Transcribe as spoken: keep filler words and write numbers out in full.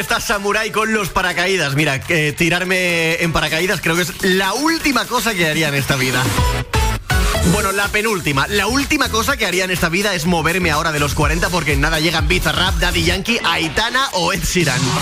está Samurai con los paracaídas. Mira, que tirarme en paracaídas creo que es la última cosa que haría en esta vida. Bueno, la penúltima. La última cosa que haría en esta vida es moverme ahora de los cuarenta, porque en nada llegan Bizarrap, Daddy Yankee, Aitana o Ed Sheeran.